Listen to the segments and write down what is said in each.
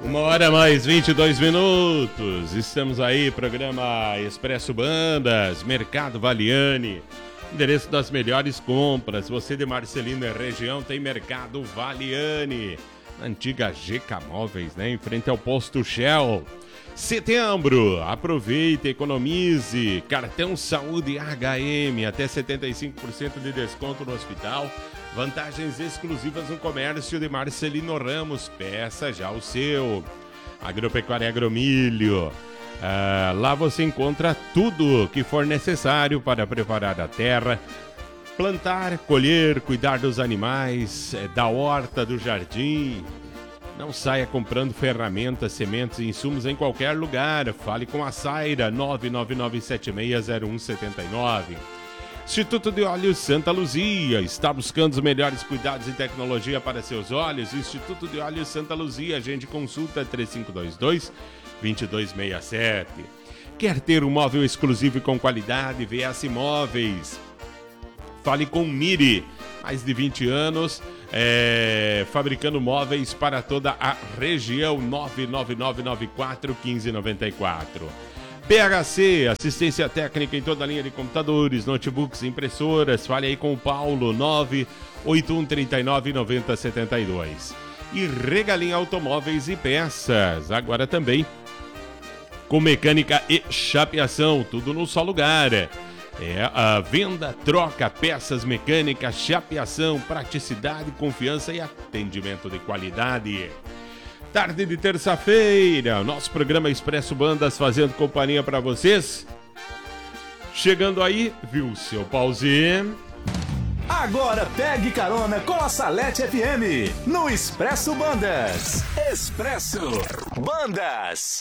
1h mais 22 minutos. Estamos aí, programa Expresso Bandas, Mercado Valiani. Endereço das melhores compras. Você de Marcelino e região tem Mercado Valiani. Antiga GK Móveis, né? Em frente ao posto Shell. Setembro, aproveite, economize. Cartão Saúde HM, até 75% de desconto no hospital. Vantagens exclusivas no comércio de Marcelino Ramos. Peça já o seu. Agropecuária Agromilho. Lá você encontra tudo que for necessário para preparar a terra, plantar, colher, cuidar dos animais, da horta, do jardim. Não saia comprando ferramentas, sementes e insumos em qualquer lugar. Fale com a Saira, 999760179. Instituto de Olhos Santa Luzia. Está buscando os melhores cuidados e tecnologia para seus olhos? Instituto de Olhos Santa Luzia. Agende consulta 3522-2267. Quer ter um móvel exclusivo e com qualidade? VS Móveis. Fale com Miri. Mais de 20 anos, fabricando móveis para toda a região. 99994-1594. PHC, assistência técnica em toda a linha de computadores, notebooks, impressoras. Fale aí com o Paulo, 981399072. E Regalinha Automóveis e Peças, agora também com mecânica e chapeação, tudo num só lugar. A venda, troca, peças mecânicas, chapeação, praticidade, confiança e atendimento de qualidade. Tarde de terça-feira, nosso programa Expresso Bandas fazendo companhia para vocês. Chegando aí, viu, seu pauzinho? Agora pegue carona com a Salete FM no Expresso Bandas. Expresso Bandas.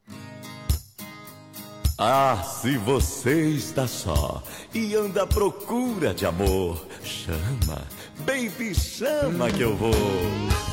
Ah, se você está só e anda à procura de amor, chama, baby, chama que eu vou.